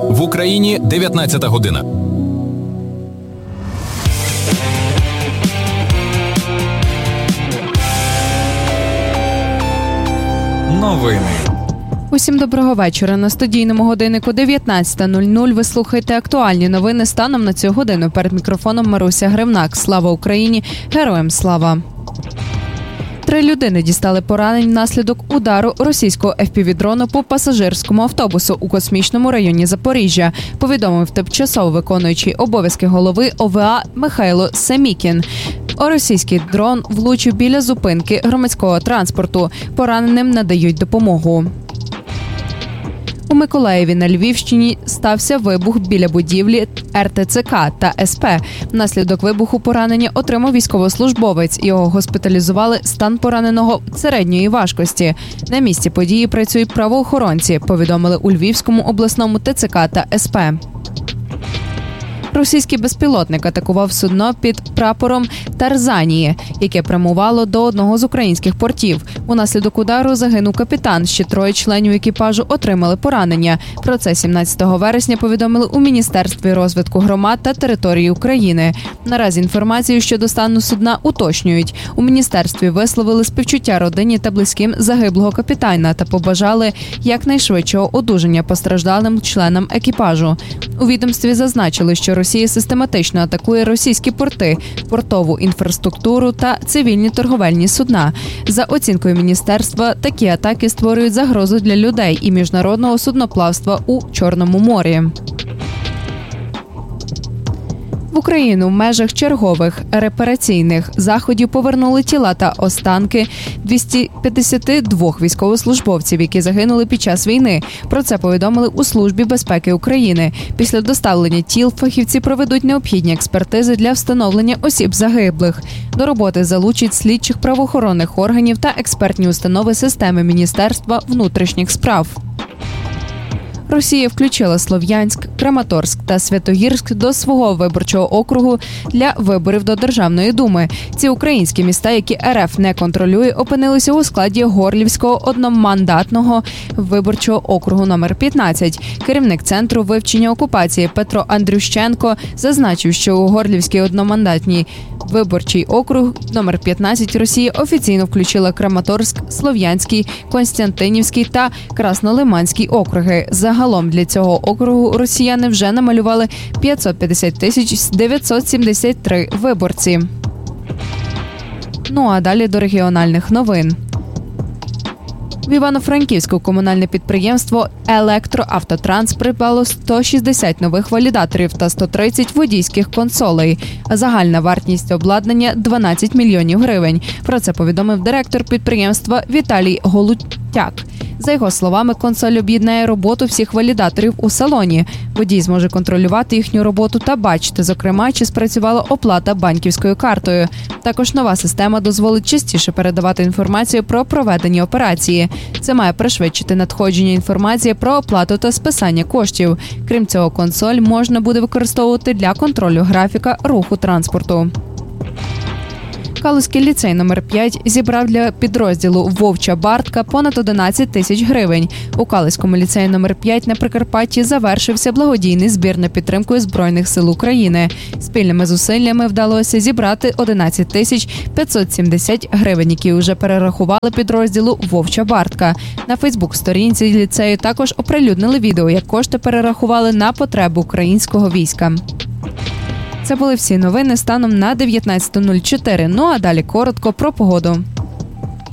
В Україні 19 година. Новини. Усім доброго вечора. На студійному годиннику 19:00 ви слухаєте актуальні новини станом на цю годину. Перед мікрофоном Маруся Гривнак. Слава Україні! Героям слава! 3 людини дістали поранень внаслідок удару російського FPV-дрону по пасажирському автобусу у космічному районі Запоріжжя, повідомив тимчасово виконуючий обов'язки голови ОВА Михайло Семікін. Російський дрон влучив біля зупинки громадського транспорту. Пораненим надають допомогу. У Миколаєві на Львівщині стався вибух біля будівлі РТЦК та СП. Внаслідок вибуху поранення отримав військовослужбовець. Його госпіталізували, стан пораненого середньої важкості. На місці події працюють правоохоронці, повідомили у Львівському обласному ТЦК та СП. Російський безпілотник атакував судно під прапором Тарзанії, яке прямувало до одного з українських портів. Унаслідок удару загинув капітан. Ще 3 членів екіпажу отримали поранення. Про це 17 вересня повідомили у Міністерстві розвитку громад та території України. Наразі інформацію щодо стану судна уточнюють. У міністерстві висловили співчуття родині та близьким загиблого капітана та побажали якнайшвидшого одужання постраждалим членам екіпажу. У відомстві зазначили, що Росія систематично атакує російські порти, портову інфраструктуру та цивільні торговельні судна. За оцінкою міністерства, такі атаки створюють загрозу для людей і міжнародного судноплавства у Чорному морі. В Україну в межах чергових репараційних заходів повернули тіла та останки 252 військовослужбовців, які загинули під час війни. Про це повідомили у Службі безпеки України. Після доставлення тіл фахівці проведуть необхідні експертизи для встановлення осіб загиблих. До роботи залучать слідчих правоохоронних органів та експертні установи системи Міністерства внутрішніх справ. Росія включила Слов'янськ, Краматорськ та Святогірськ до свого виборчого округу для виборів до Державної думи. Ці українські міста, які РФ не контролює, опинилися у складі Горлівського одномандатного виборчого округу номер 15. Керівник Центру вивчення окупації Петро Андрющенко зазначив, що у Горлівський одномандатній виборчий округ номер 15 Росія офіційно включила Краматорськ, Слов'янський, Константинівський та Краснолиманський округи. Загалом для цього округу росіяни вже намалювали 550 973 виборці. Ну а далі до регіональних новин. В Івано-Франківську комунальне підприємство «Електроавтотранс» придбало 160 нових валідаторів та 130 водійських консолей. Загальна вартість обладнання – 12 мільйонів гривень. Про це повідомив директор підприємства Віталій Голутяк. За його словами, консоль об'єднає роботу всіх валідаторів у салоні. Водій зможе контролювати їхню роботу та бачити, зокрема, чи спрацювала оплата банківською картою. Також нова система дозволить частіше передавати інформацію про проведені операції. Це має пришвидшити надходження інформації про оплату та списання коштів. Крім цього, консоль можна буде використовувати для контролю графіка руху транспорту. Калузький ліцей номер 5 зібрав для підрозділу «Вовча Бартка» понад 11 тисяч гривень. У Калузькому ліцеї номер 5 на Прикарпатті завершився благодійний збір на підтримку Збройних сил України. Спільними зусиллями вдалося зібрати 11 тисяч 570 гривень, які вже перерахували підрозділу «Вовча Бартка». На Фейсбук-сторінці ліцею також оприлюднили відео, як кошти перерахували на потребу українського війська. Це були всі новини станом на 19:04. Ну а далі коротко про погоду.